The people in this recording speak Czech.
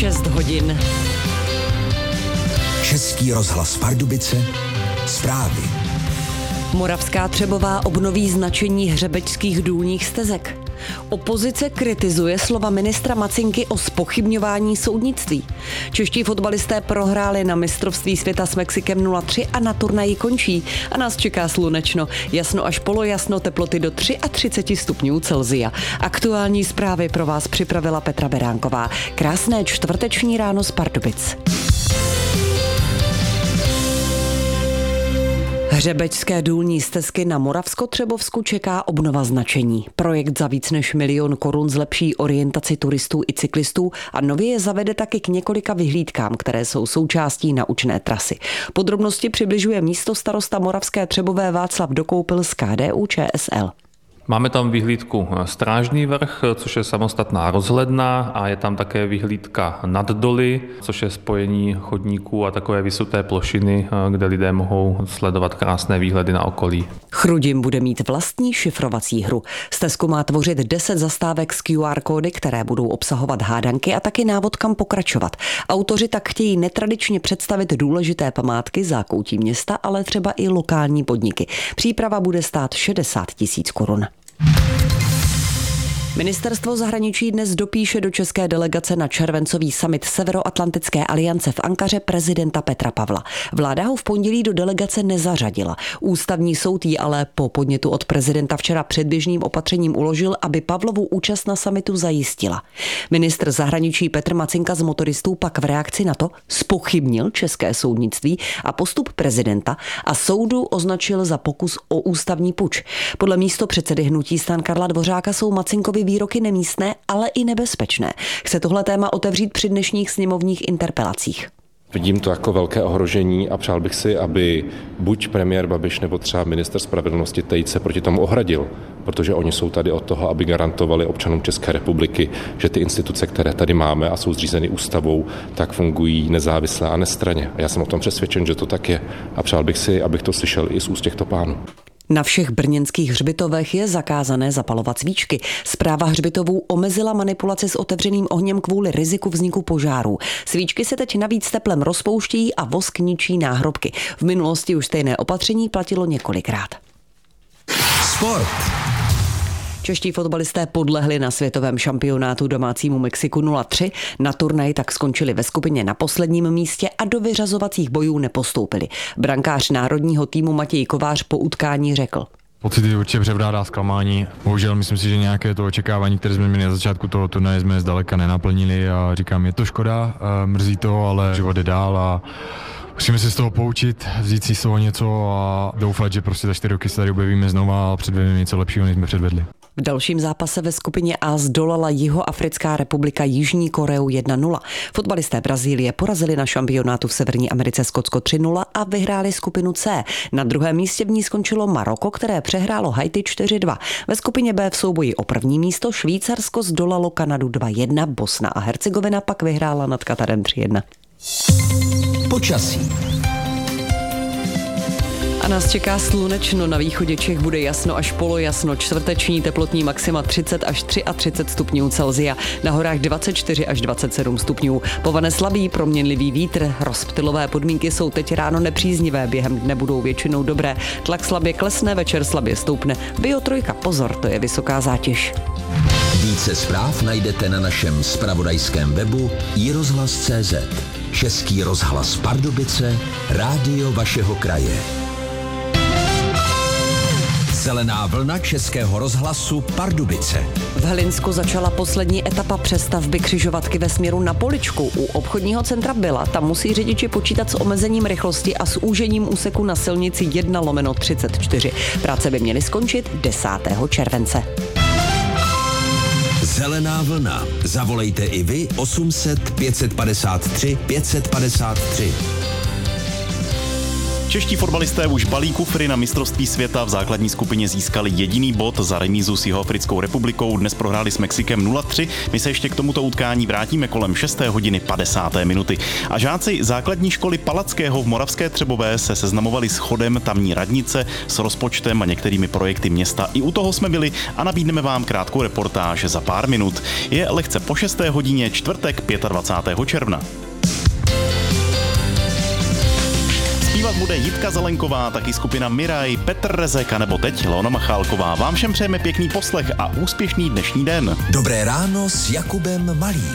6 hodin. Český rozhlas Pardubice, zprávy. Moravská Třebová obnoví značení hřebečských důlních stezek. Opozice kritizuje slova ministra Macinky o zpochybňování soudnictví. Čeští fotbalisté prohráli na mistrovství světa s Mexikem 0-3 a na turnaji končí. A nás čeká slunečno, jasno až polojasno, teploty do 33 stupňů Celsia. Aktuální zprávy pro vás připravila Petra Beránková. Krásné čtvrteční ráno z Pardubic. Hřebečské důlní stezky na Moravsko-Třebovsku čeká obnova značení. Projekt za víc než 1 000 000 korun zlepší orientaci turistů i cyklistů a nově je zavede taky k několika vyhlídkám, které jsou součástí naučné trasy. Podrobnosti přibližuje místostarosta Moravské Třebové Václav Dokoupil z KDU-ČSL. Máme tam vyhlídku Strážný vrch, což je samostatná rozhledna, a je tam také vyhlídka nad doly, což je spojení chodníků a takové vysuté plošiny, kde lidé mohou sledovat krásné výhledy na okolí. Chrudim bude mít vlastní šifrovací hru. Stezku má tvořit 10 zastávek s QR kódy, které budou obsahovat hádanky a taky návod, kam pokračovat. Autoři tak chtějí netradičně představit důležité památky zákoutí města, ale třeba i lokální podniky. Příprava bude stát 60 000 korun. Ministerstvo zahraničí dnes dopíše do české delegace na červencový summit Severoatlantické aliance v Ankaře prezidenta Petra Pavla. Vláda ho v pondělí do delegace nezařadila. Ústavní soud jí ale po podnětu od prezidenta včera předběžným opatřením uložil, aby Pavlovu účast na summitu zajistila. Ministr zahraničí Petr Macinka z motoristů pak v reakci na to zpochybnil české soudnictví a postup prezidenta a soudu označil za pokus o ústavní puč. Podle místopředsedy hnutí STAN Karla Dvořáka jsou Macinkovi výroky nemístné, ale i nebezpečné. Chce tohle téma otevřít při dnešních sněmovních interpelacích. Vidím to jako velké ohrožení a přál bych si, aby buď premiér Babiš nebo třeba ministr spravedlnosti Tejc se proti tomu ohradil, protože oni jsou tady od toho, aby garantovali občanům České republiky, že ty instituce, které tady máme a jsou zřízeny ústavou, tak fungují nezávisle a nestranně. A já jsem o tom přesvědčen, že to tak je. A přál bych si, abych to slyšel i z úst těchto pánů. Na všech brněnských hřbitovech je zakázané zapalovat svíčky. Správa hřbitovů omezila manipulaci s otevřeným ohněm kvůli riziku vzniku požárů. Svíčky se teď navíc teplem rozpouštějí a vosk ničí náhrobky. V minulosti už stejné opatření platilo několikrát. Sport. Čeští fotbalisté podlehli na světovém šampionátu domácímu Mexiku 0-3. Na turnaji tak skončili ve skupině na posledním místě a do vyřazovacích bojů nepostoupili. Brankář národního týmu Matěj Kovář po utkání řekl: Pocity určitě převládá zklamání. Bohužel myslím si, že nějaké to očekávání, které jsme měli na začátku toho turnaje, jsme zdaleka nenaplnili a říkám, je to škoda, mrzí to, ale život jde dál a musíme se z toho poučit, vzít si z toho něco a doufat, že prostě za 4 roky se tady objevíme znova a předvedeme něco lepšího, než jsme předvedli. V dalším zápase ve skupině A zdolala Jihoafrická republika Jižní Koreu 1-0. Fotbalisté Brazílie porazili na šampionátu v Severní Americe Skotsko 3-0 a vyhráli skupinu C. Na druhém místě v ní skončilo Maroko, které přehrálo Haiti 4-2. Ve skupině B v souboji o první místo Švýcarsko zdolalo Kanadu 2-1, Bosna a Hercegovina pak vyhrála nad Katarem 3-1. Počasí. A nás čeká slunečno, na východě Čech bude jasno až polojasno, čtvrteční teplotní maxima 30 až 33 stupňů Celsia, na horách 24 až 27 stupňů. Povane slabý proměnlivý vítr, rozptylové podmínky jsou teď ráno nepříznivé, během dne budou většinou dobré, tlak slabě klesne, večer slabě stoupne. Bio3, pozor, to je vysoká zátěž. Více zpráv najdete na našem zpravodajském webu iRozhlas.cz. Český rozhlas Pardubice, rádio vašeho kraje. Zelená vlna Českého rozhlasu Pardubice. V Hlinsku začala poslední etapa přestavby křižovatky ve směru na Poličku. U obchodního centra Byla tam musí řidiči počítat s omezením rychlosti a s úžením úseku na silnici 1/34. Práce by měly skončit 10. července. Zelená vlna. Zavolejte i vy 800 553 553. Čeští fotbalisté už balí kufry na mistrovství světa. V základní skupině získali jediný bod za remízu s Jihoafrickou republikou. Dnes prohráli s Mexikem 0-3. My se ještě k tomuto utkání vrátíme kolem 6:50 minuty. A žáci základní školy Palackého v Moravské Třebové se seznamovali s chodem tamní radnice, s rozpočtem a některými projekty města. I u toho jsme byli a nabídneme vám krátkou reportáž za pár minut. Je lehce po 6:00, čtvrtek 25. června. Zpívat bude Jitka Zelenková, taky skupina Miraj, Petr Rezek a nebo teď Leona Machálková. Vám všem přejeme pěkný poslech a úspěšný dnešní den. Dobré ráno s Jakubem Malým.